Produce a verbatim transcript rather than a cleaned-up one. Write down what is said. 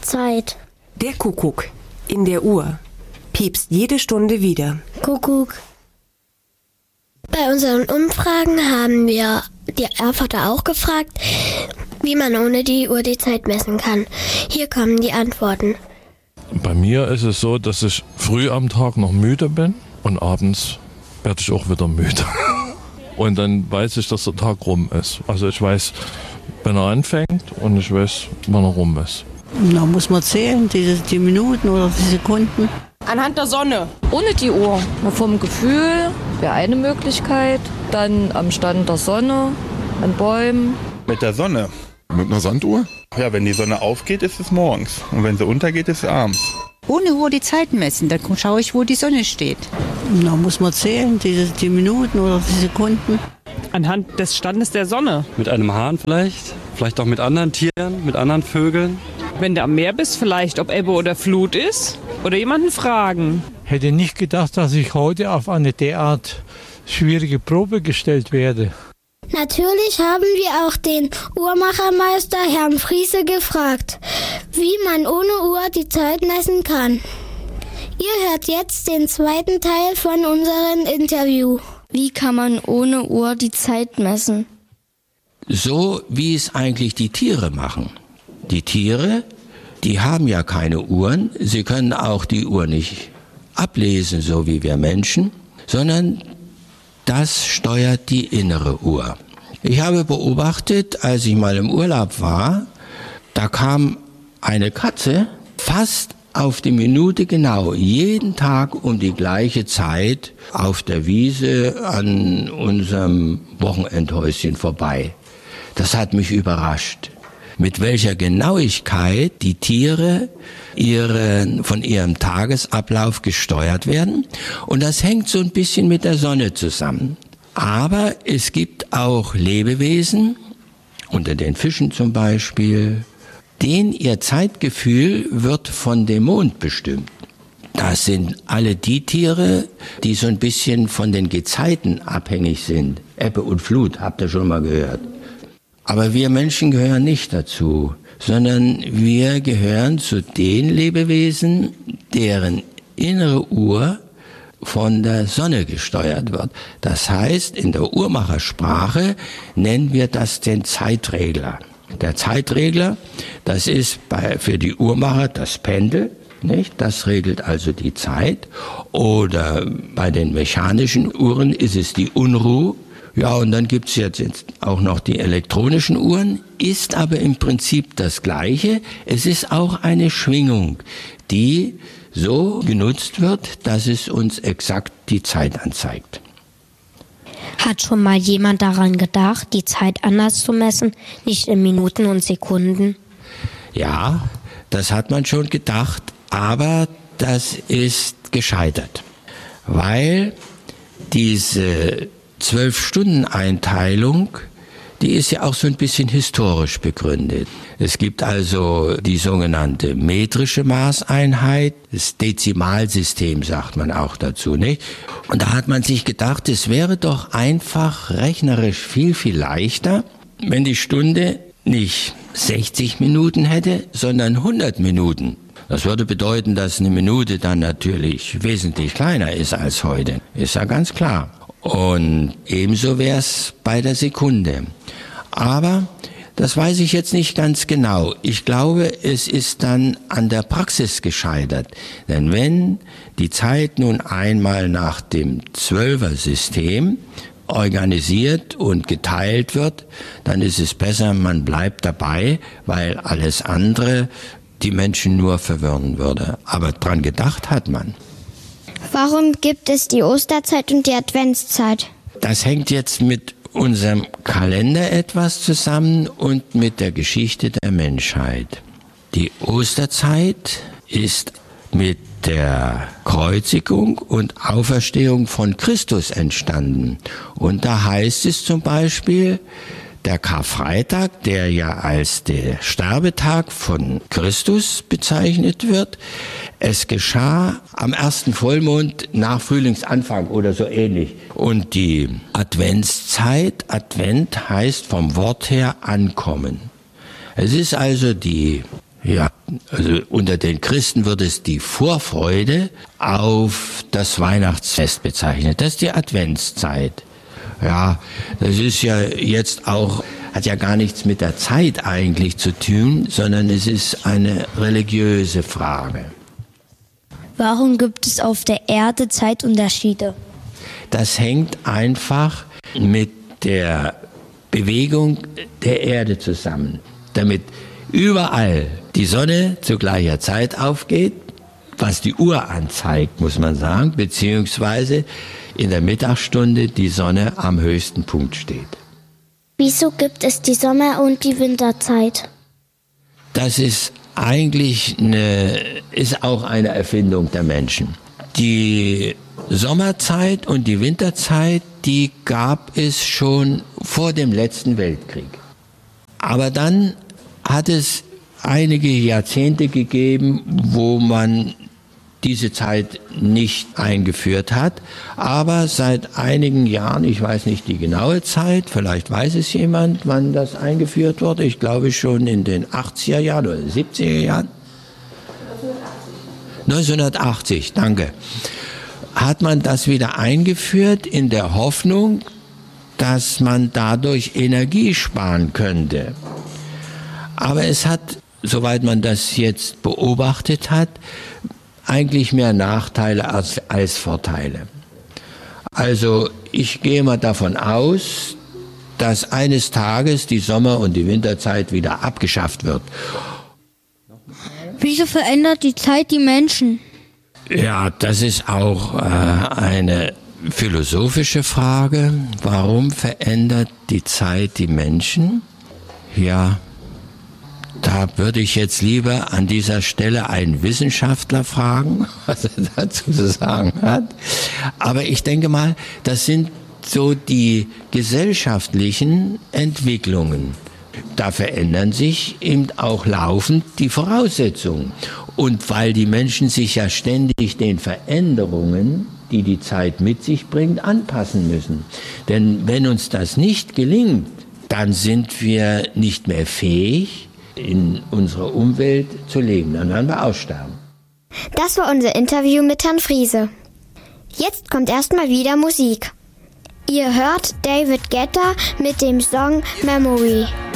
Zeit. Der Kuckuck in der Uhr piepst jede Stunde wieder. Kuckuck. Bei unseren Umfragen haben wir die Erfurter auch gefragt, wie man ohne die Uhr die Zeit messen kann. Hier kommen die Antworten. Bei mir ist es so, dass ich früh am Tag noch müde bin und abends werde ich auch wieder müde. Und dann weiß ich, dass der Tag rum ist. Also ich weiß, wenn er anfängt und ich weiß, wann er rum ist. Da muss man zählen, die, die Minuten oder die Sekunden. Anhand der Sonne. Ohne die Uhr. Vom Gefühl wäre eine Möglichkeit. Dann am Stand der Sonne, an Bäumen. Mit der Sonne. Mit einer Sanduhr? Ja, wenn die Sonne aufgeht, ist es morgens. Und wenn sie untergeht, ist es abends. Ohne Uhr die Zeit messen, dann schaue ich, wo die Sonne steht. Da muss man zählen, die, die Minuten oder die Sekunden. Anhand des Standes der Sonne. Mit einem Hahn vielleicht, vielleicht auch mit anderen Tieren, mit anderen Vögeln. Wenn du am Meer bist, vielleicht, ob Ebbe oder Flut ist. Oder jemanden fragen. Hätte nicht gedacht, dass ich heute auf eine derart schwierige Probe gestellt werde. Natürlich haben wir auch den Uhrmachermeister Herrn Friese gefragt, wie man ohne Uhr die Zeit messen kann. Ihr hört jetzt den zweiten Teil von unserem Interview. Wie kann man ohne Uhr die Zeit messen? So wie es eigentlich die Tiere machen. Die Tiere, die haben ja keine Uhren, sie können auch die Uhr nicht ablesen, so wie wir Menschen, sondern das steuert die innere Uhr. Ich habe beobachtet, als ich mal im Urlaub war, da kam eine Katze fast auf die Minute genau, jeden Tag um die gleiche Zeit auf der Wiese an unserem Wochenendhäuschen vorbei. Das hat mich überrascht, mit welcher Genauigkeit die Tiere ihre, von ihrem Tagesablauf gesteuert werden. Und das hängt so ein bisschen mit der Sonne zusammen. Aber es gibt auch Lebewesen, unter den Fischen zum Beispiel, denen ihr Zeitgefühl wird von dem Mond bestimmt. Das sind alle die Tiere, die so ein bisschen von den Gezeiten abhängig sind. Ebbe und Flut, habt ihr schon mal gehört. Aber wir Menschen gehören nicht dazu, sondern wir gehören zu den Lebewesen, deren innere Uhr von der Sonne gesteuert wird. Das heißt, in der Uhrmachersprache nennen wir das den Zeitregler. Der Zeitregler, das ist bei, für die Uhrmacher das Pendel, nicht? Das regelt also die Zeit. Oder bei den mechanischen Uhren ist es die Unruhe. Ja, und dann gibt's jetzt auch noch die elektronischen Uhren, ist aber im Prinzip das Gleiche. Es ist auch eine Schwingung, die so genutzt wird, dass es uns exakt die Zeit anzeigt. Hat schon mal jemand daran gedacht, die Zeit anders zu messen, nicht in Minuten und Sekunden? Ja, das hat man schon gedacht, aber das ist gescheitert, weil diese Zwölf-Stunden-Einteilung, die ist ja auch so ein bisschen historisch begründet. Es gibt also die sogenannte metrische Maßeinheit, das Dezimalsystem sagt man auch dazu, nicht? Und da hat man sich gedacht, es wäre doch einfach rechnerisch viel, viel leichter, wenn die Stunde nicht sechzig Minuten hätte, sondern hundert Minuten. Das würde bedeuten, dass eine Minute dann natürlich wesentlich kleiner ist als heute. Ist ja ganz klar. Und ebenso wäre es bei der Sekunde. Aber das weiß ich jetzt nicht ganz genau. Ich glaube, es ist dann an der Praxis gescheitert. Denn wenn die Zeit nun einmal nach dem Zwölfer-System organisiert und geteilt wird, dann ist es besser, man bleibt dabei, weil alles andere die Menschen nur verwirren würde. Aber dran gedacht hat man. Warum gibt es die Osterzeit und die Adventszeit? Das hängt jetzt mit unserem Kalender etwas zusammen und mit der Geschichte der Menschheit. Die Osterzeit ist mit der Kreuzigung und Auferstehung von Christus entstanden. Und da heißt es zum Beispiel, der Karfreitag, der ja als der Sterbetag von Christus bezeichnet wird, es geschah am ersten Vollmond nach Frühlingsanfang oder so ähnlich. Und die Adventszeit, Advent heißt vom Wort her ankommen. Es ist also die Ja, also unter den Christen wird es die Vorfreude auf das Weihnachtsfest bezeichnet. Das ist die Adventszeit. Ja, das ist ja jetzt auch, hat ja gar nichts mit der Zeit eigentlich zu tun, sondern es ist eine religiöse Frage. Warum gibt es auf der Erde Zeitunterschiede? Das hängt einfach mit der Bewegung der Erde zusammen. Damit überall die Sonne zu gleicher Zeit aufgeht, was die Uhr anzeigt, muss man sagen, beziehungsweise in der Mittagsstunde die Sonne am höchsten Punkt steht. Wieso gibt es die Sommer- und die Winterzeit? Das ist eigentlich eine, ist auch eine Erfindung der Menschen. Die Sommerzeit und die Winterzeit, die gab es schon vor dem letzten Weltkrieg. Aber dann hat es einige Jahrzehnte gegeben, wo man diese Zeit nicht eingeführt hat. Aber seit einigen Jahren, ich weiß nicht die genaue Zeit, vielleicht weiß es jemand, wann das eingeführt wurde. Ich glaube schon in den achtziger Jahren oder siebziger Jahren. neunzehnhundertachtzig, danke. Hat man das wieder eingeführt in der Hoffnung, dass man dadurch Energie sparen könnte. Aber es hat, soweit man das jetzt beobachtet hat, eigentlich mehr Nachteile als, als Vorteile. Also ich gehe mal davon aus, dass eines Tages die Sommer- und die Winterzeit wieder abgeschafft wird. Wieso verändert die Zeit die Menschen? Ja, das ist auch äh, eine philosophische Frage. Warum verändert die Zeit die Menschen? Ja, da würde ich jetzt lieber an dieser Stelle einen Wissenschaftler fragen, was er dazu zu sagen hat. Aber ich denke mal, das sind so die gesellschaftlichen Entwicklungen. Da verändern sich eben auch laufend die Voraussetzungen. Und weil die Menschen sich ja ständig den Veränderungen, die die Zeit mit sich bringt, anpassen müssen. Denn wenn uns das nicht gelingt, dann sind wir nicht mehr fähig, in unserer Umwelt zu leben. Dann werden wir aussterben. Das war unser Interview mit Herrn Friese. Jetzt kommt erstmal wieder Musik. Ihr hört David Guetta mit dem Song Memory.